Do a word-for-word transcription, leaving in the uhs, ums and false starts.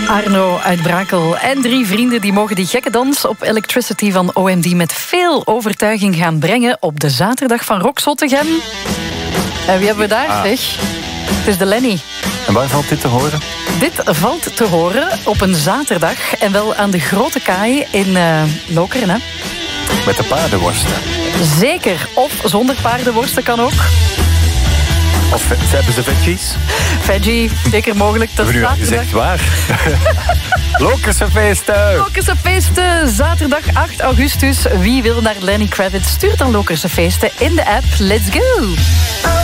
Arno uit Brakel en drie vrienden die mogen die gekke dans op Electricity van O M D met veel overtuiging gaan brengen op de zaterdag van Rock Zottegem. En wie hebben we daar, ah. zeg? Het is de Lenny. En waar valt dit te horen? Dit valt te horen op een zaterdag en wel aan de Grote Kaai in uh, Lokeren, hè? Met de paardenworsten. Zeker, of zonder paardenworsten kan ook. Of hebben ze veggies? Veggie, zeker mogelijk. Dat hebben we nu al gezegd waar. Lokerse feesten! Lokerse feesten, zaterdag acht augustus. Wie wil naar Lenny Kravitz? Stuurt dan Lokerse feesten in de app. Let's go!